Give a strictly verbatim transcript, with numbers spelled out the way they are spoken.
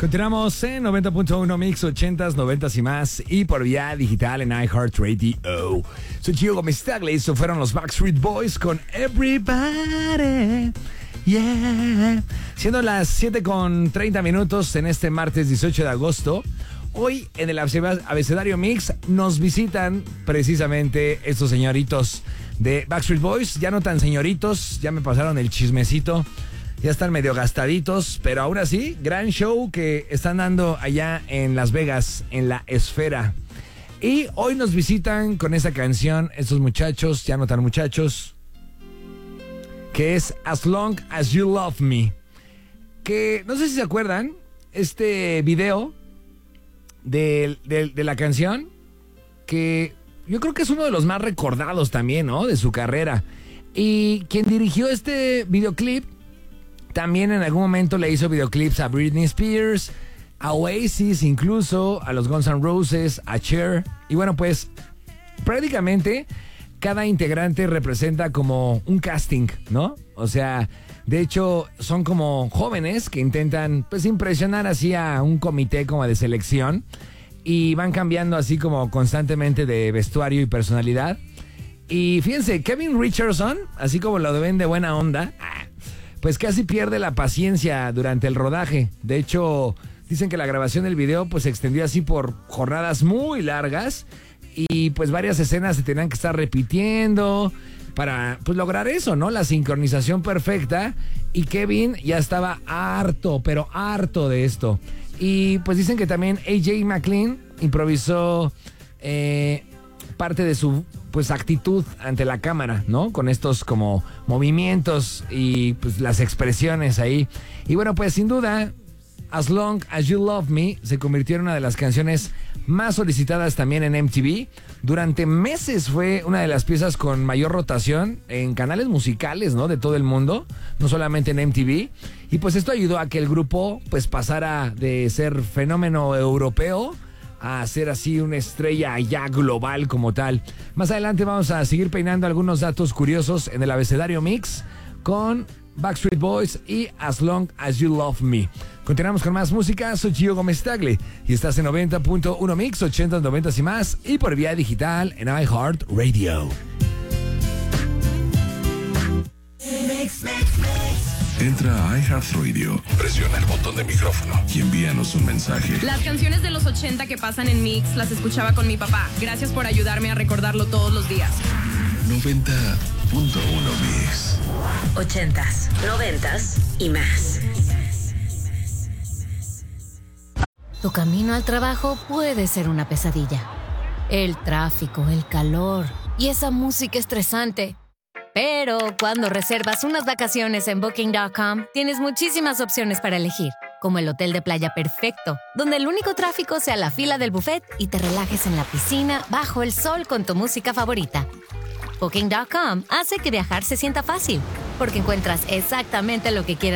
Continuamos en noventa punto uno Mix, ochentas, noventas y más, y por vía digital en iHeartRadio. Soy Gio Gómez Tagle, estos fueron los Backstreet Boys con Everybody. Yeah. Siendo las siete con treinta minutos en este martes dieciocho de agosto, hoy en el abecedario Mix nos visitan precisamente estos señoritos de Backstreet Boys. Ya no tan señoritos, ya me pasaron el chismecito. Ya están medio gastaditos, pero aún así, gran show que están dando allá en Las Vegas, en la Esfera. Y hoy nos visitan con esa canción, estos muchachos, ya no tan muchachos, que es As Long As You Love Me. Que, no sé si se acuerdan, este video de, de, de la canción, que yo creo que es uno de los más recordados también, ¿no? De su carrera. Y quien dirigió este videoclip, también en algún momento le hizo videoclips a Britney Spears, a Oasis, incluso a los Guns N' Roses, a Cher. Y bueno, pues prácticamente cada integrante representa como un casting, ¿no? O sea, de hecho son como jóvenes que intentan pues impresionar así a un comité como de selección y van cambiando así como constantemente de vestuario y personalidad. Y fíjense, Kevin Richardson, así como lo ven de buena onda, pues casi pierde la paciencia durante el rodaje. De hecho, dicen que la grabación del video pues se extendió así por jornadas muy largas y pues varias escenas se tenían que estar repitiendo para pues lograr eso, ¿no? La sincronización perfecta, y Kevin ya estaba harto, pero harto de esto. Y pues dicen que también A J McLean improvisó eh, parte de su pues actitud ante la cámara, ¿no? Con estos como movimientos y pues las expresiones ahí. Y bueno, pues sin duda, As Long As You Love Me se convirtió en una de las canciones más solicitadas también en M T V. Durante meses fue una de las piezas con mayor rotación en canales musicales, ¿no? De todo el mundo, no solamente en M T V. Y pues esto ayudó a que el grupo pues pasara de ser fenómeno europeo a ser así una estrella ya global como tal. Más adelante vamos a seguir peinando algunos datos curiosos en el abecedario Mix con Backstreet Boys y As Long As You Love Me. Continuamos con más música. Soy Gio Gómez Tagle y estás en noventa punto uno Mix, ochentas, noventas y más, y por vía digital en iHeartRadio. Mix, mix, mix. Entra a iHeartRadio, presiona el botón de micrófono y envíanos un mensaje. Las canciones de los ochenta que pasan en Mix las escuchaba con mi papá. Gracias por ayudarme a recordarlo todos los días. noventa punto uno Mix. Ochentas, noventas y más. Tu camino al trabajo puede ser una pesadilla. El tráfico, el calor y esa música estresante. Pero cuando reservas unas vacaciones en Booking punto com, tienes muchísimas opciones para elegir, como el hotel de playa perfecto, donde el único tráfico sea la fila del buffet y te relajes en la piscina bajo el sol con tu música favorita. Booking punto com hace que viajar se sienta fácil, porque encuentras exactamente lo que quieras